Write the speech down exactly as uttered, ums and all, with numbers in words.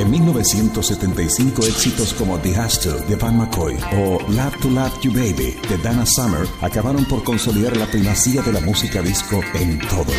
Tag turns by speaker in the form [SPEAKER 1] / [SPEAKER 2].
[SPEAKER 1] En mil novecientos setenta y cinco, éxitos como The Has To de Van McCoy o Love to Love You Baby de Donna Summer acabaron por consolidar la primacía de la música disco en todo